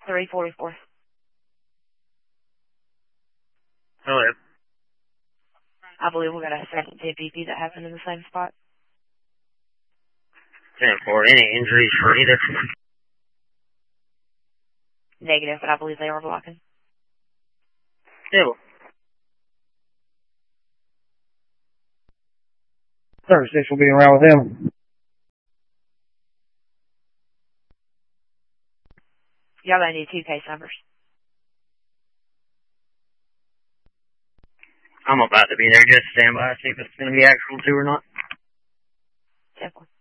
344. Hello. I believe we got a second TPP that happened in the same spot. 10-4. Any injuries for either? Negative, but I believe they are blocking. Yeah. Thursdays will be around with him. Y'all gonna need 2 case numbers. I'm about to be there. Just stand by, see if it's going to be actual 2 or not. 10-4.